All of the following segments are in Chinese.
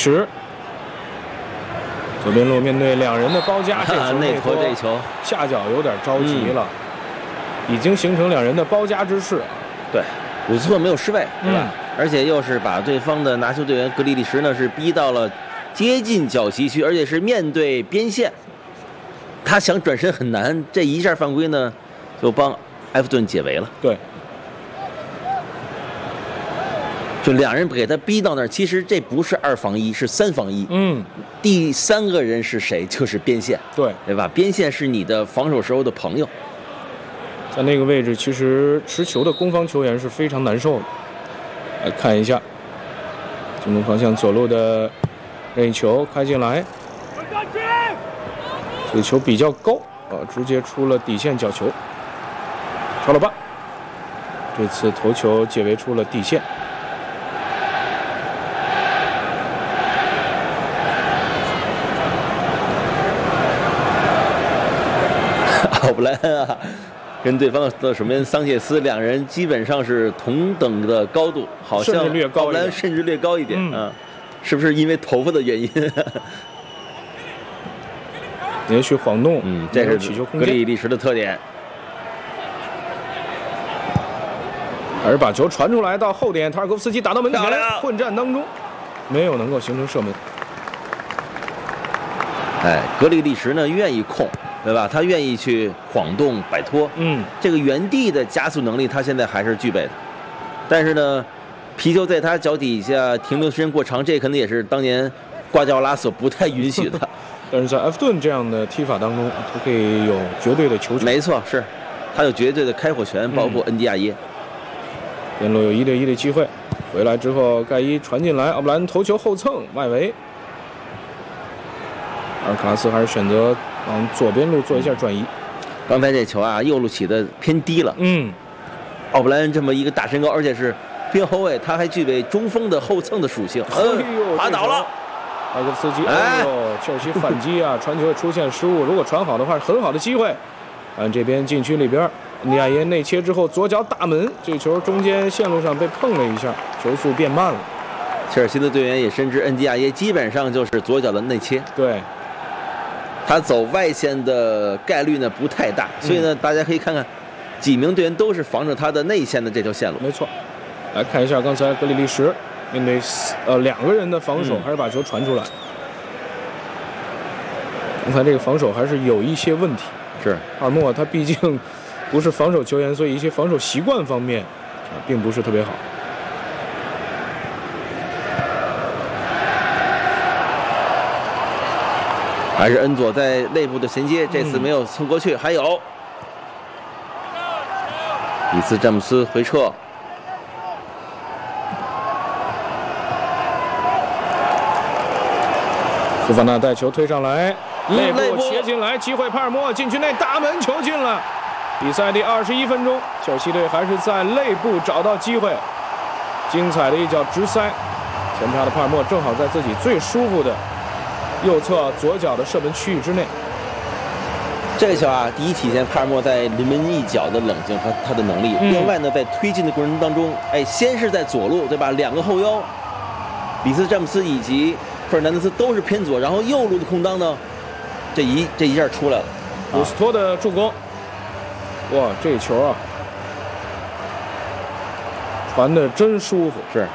什。左边路面对2人的包夹， 内托这球下脚有点着急了，已经形成2人的包夹之势。 对，古斯托没有失位，对吧？而且又是把对方的拿球队员格里利什呢是逼到了接近角旗区，而且是面对边线，他想转身很难。这一下犯规呢，就帮埃弗顿解围了。 对。 就2人给他逼到那儿，其实这不是2防1，是3防1。第3个人是谁？就是边线，对吧？边线是你的防守时候的朋友。 在那个位置，其实持球的攻方球员是非常难受的。来看一下，进攻方向左路的任意球开进来，这个球比较高直接出了底线角球，超了8。这次头球解围出了底线。 奥布莱恩啊，跟对方的守门员桑切斯2人基本上是同等的高度，好像奥布莱恩甚至略高一点啊，是不是因为头发的原因？ 连续晃动， 这是格里利什的特点。 还是把球传出来到后点，塔尔科夫斯基打到门前，混战当中没有能够形成射门。 格里利什呢愿意控。对吧？他愿意去晃动摆脱，这个原地的加速能力他现在还是具备的。但是呢，皮球在他脚底下停留时间过长，这可能也是当年瓜迪奥拉所不太允许的。 但是在埃弗顿这样的踢法当中，他可以有绝对的球权。 没错，是，他有绝对的开火权，包括恩迪亚耶。 边路有1对1的机会，回来之后盖伊传进来，奥布莱恩头球后蹭外围，而卡拉斯还是选择往左边路做一下转移。 刚才这球啊，右路起的偏低了。奥布莱恩这么一个大身高，而且是边后卫，他还具备中锋的后蹭的属性。滑倒了。 塔尔科夫斯基，切尔西反击啊，传球出现失误，如果传好的话，很好的机会。看这边禁区里边，恩迪亚耶内切之后左脚打门，这球中间线路上被碰了一下，球速变慢了。 切尔西的队员也深知恩迪亚耶基本上就是左脚的内切。 对。 他走外线的概率呢不太大，所以呢，大家可以看看几名队员都是防着他的内线的这条线路。 没错，来看一下刚才格里利什面对2个人的防守，还是把球传出来。刚才这个防守还是有一些问题。 是阿尔默他毕竟不是防守球员，所以一些防守习惯方面并不是特别好。 还是恩佐在内部的衔接，这次没有蹭过去。还有里斯詹姆斯回撤， 福法纳带球推上来，内部切进来，机会帕尔默禁区内打门，球进了。比赛第21分钟，切尔西队还是在内部找到机会，精彩的一脚直塞，前插的帕尔默正好在自己最舒服的右侧左脚的射门区域之内。 这个球啊，第一体现帕尔默在临门一脚的冷静和他的能力。另外呢，在推进的过程当中，先是在左路，对吧？2个后腰，里斯詹姆斯以及费尔南德斯都是偏左，然后右路的空当呢，这一下出来了。 古斯托的助攻，哇，这球啊，传的真舒服。 是。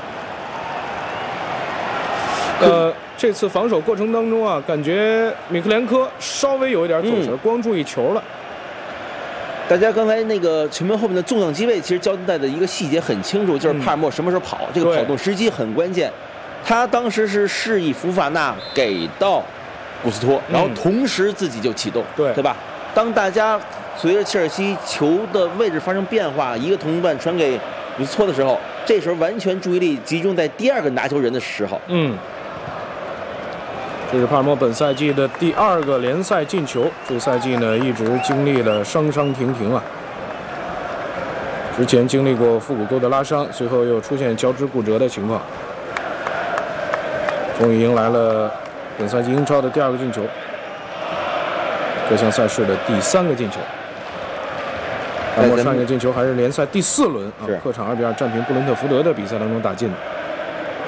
这次防守过程当中啊，感觉米克连科稍微有一点走神，光注意球了。 大家刚才那个球门后面的纵向机位，其实交代的一个细节很清楚，就是帕尔默什么时候跑，这个跑动时机很关键。他当时是示意福法纳给到古斯托，然后同时自己就启动，对吧？当大家随着切尔西球的位置发生变化，一个同伴传给古斯托的时候，这时候完全注意力集中在第2个拿球人的时候。 这是帕尔默本赛季的第2个联赛进球，这赛季呢一直经历了伤停停啊。之前经历过腹股沟的拉伤，随后又出现脚趾骨折的情况，终于迎来了本赛季英超的第2个进球，各项赛事的第3个进球。帕尔默上一个进球还是联赛第4轮啊，客场2-2战平布伦特福德的比赛当中打进的。